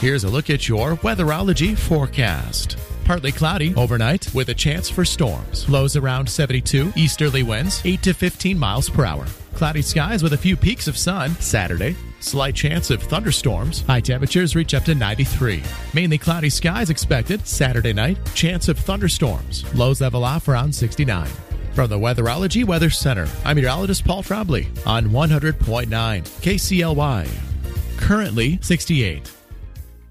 Here's a look at your weatherology forecast. Partly cloudy overnight with a chance for storms. Lows around 72, easterly winds 8 to 15 miles per hour. Cloudy skies with a few peaks of sun Saturday. Slight chance of thunderstorms. High temperatures reach up to 93. Mainly cloudy skies expected Saturday night. Chance of thunderstorms. Lows level off around 69. From the Weatherology Weather Center, I'm meteorologist Paul Trombley on 100.9 KCLY. Currently 68.